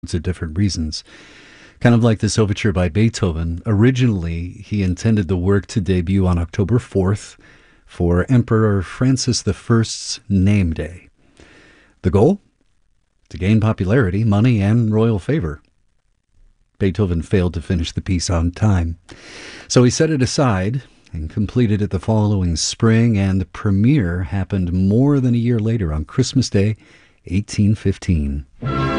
of different reasons. Kind of like this overture by Beethoven. Originally, he intended the work to debut on October 4th for Emperor Francis I's name day. The goal? To gain popularity, money, and royal favor. Beethoven failed to finish the piece on time, so he set it aside and completed it the following spring, and the premiere happened more than a year later on Christmas Day, 1815.